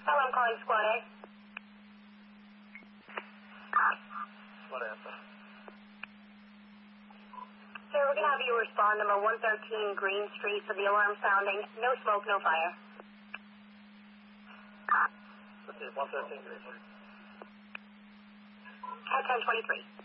Hello, I'm calling Squad A. What happened? Sir, we're going to have you respond number 113 Green Street for the alarm sounding. No smoke, no fire. Okay, 113 Green Street. At 1023.